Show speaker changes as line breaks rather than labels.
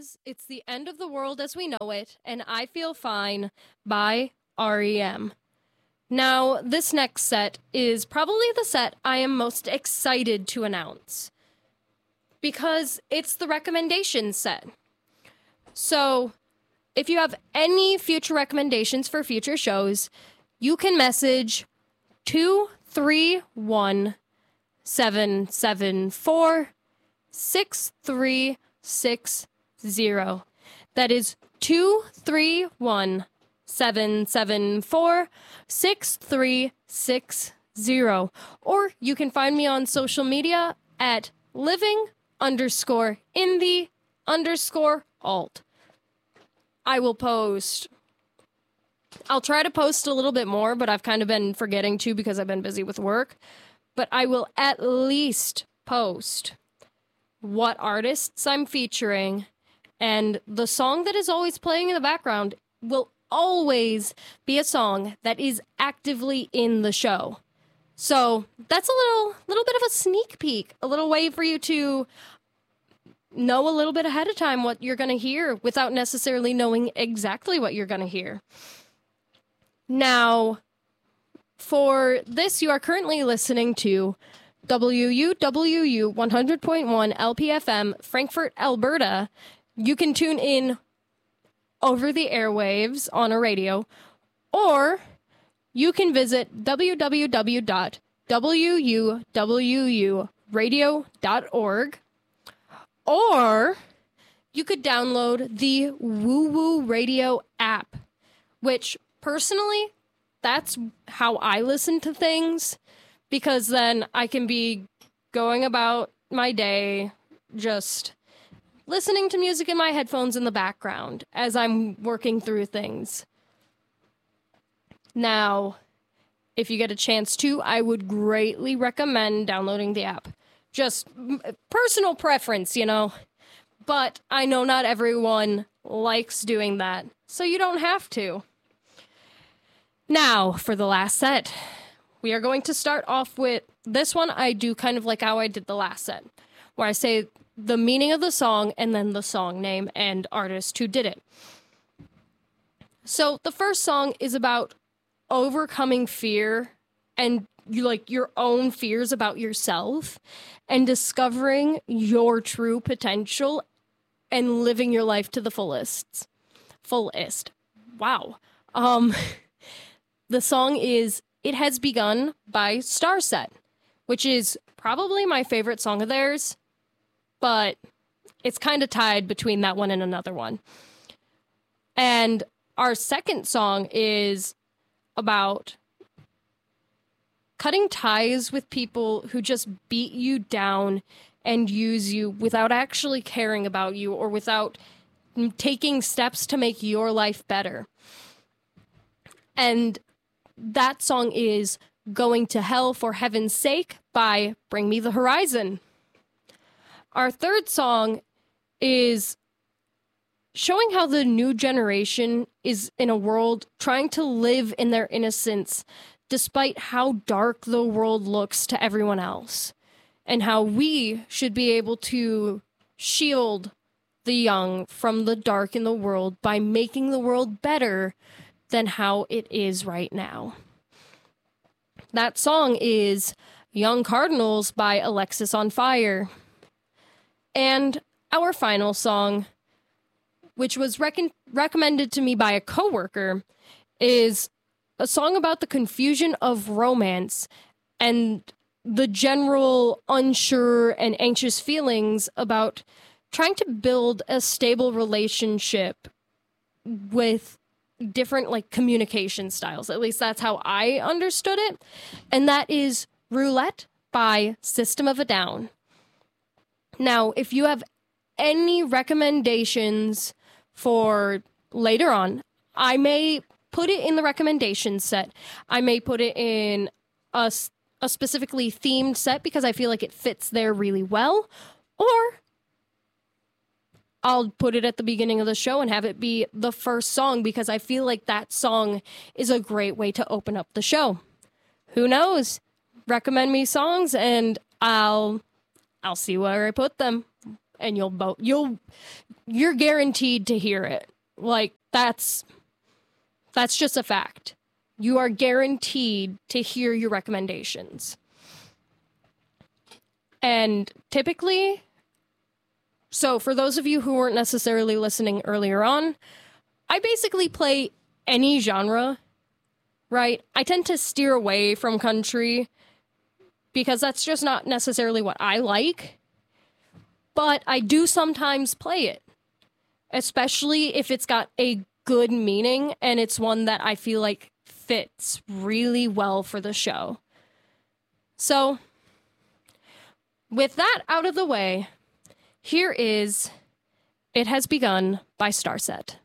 is It's the End of the World as We Know It, and I Feel Fine by REM. Now, this next set is probably the set I am most excited to announce, because it's the recommendation set. So, if you have any future recommendations for future shows, you can message 231-774-6360. That is 231-774-6360. Or you can find me on social media at living_in_the_alt. I'll try to post a little bit more, but I've kind of been forgetting to because I've been busy with work. But I will at least post what artists I'm featuring, and the song that is always playing in the background will always be a song that is actively in the show. So that's a little bit of a sneak peek, a little way for you to know a little bit ahead of time what you're going to hear without necessarily knowing exactly what you're going to hear. Now, for this, you are currently listening to WUWU 100.1 LPFM, Frankfurt, Alberta. You can tune in over the airwaves on a radio, or you can visit www.wuwuradio.org, or you could download the Woo Woo Radio app, which personally, that's how I listen to things, because then I can be going about my day just listening to music in my headphones in the background as I'm working through things. Now, if you get a chance to, I would greatly recommend downloading the app. Just personal preference, you know. But I know not everyone likes doing that, so you don't have to. Now, for the last set, we are going to start off with this one. I do kind of like how I did the last set, where I say the meaning of the song and then the song name and artist who did it. So the first song is about overcoming fear and your own fears about yourself and discovering your true potential and living your life to the fullest. Wow. The song is It Has Begun by Starset, which is probably my favorite song of theirs, but it's kind of tied between that one and another one. And our second song is about cutting ties with people who just beat you down and use you without actually caring about you or without taking steps to make your life better. And that song is Going to Hell for Heaven's Sake by Bring Me the Horizon. Our third song is showing how the new generation is in a world trying to live in their innocence despite how dark the world looks to everyone else, and how we should be able to shield the young from the dark in the world by making the world better than how it is right now. That song is Young Cardinals by Alexis on Fire. And our final song, which was recommended to me by a coworker, is a song about the confusion of romance and the general unsure and anxious feelings about trying to build a stable relationship with different communication styles. At least that's how I understood it. And that is Roulette by System of a Down. Now, if you have any recommendations for later on, I may put it in the recommendation set. I may put it in a specifically themed set because I feel like it fits there really well. Or I'll put it at the beginning of the show and have it be the first song because I feel like that song is a great way to open up the show. Who knows? Recommend me songs and I'll see where I put them. and you're guaranteed to hear it. Like, that's just a fact. You are guaranteed to hear your recommendations. And typically, so for those of you who weren't necessarily listening earlier on, I basically play any genre, right? I tend to steer away from country because that's just not necessarily what I like. But I do sometimes play it, especially if it's got a good meaning and it's one that I feel like fits really well for the show. So, with that out of the way, here is It Has Begun by Starset.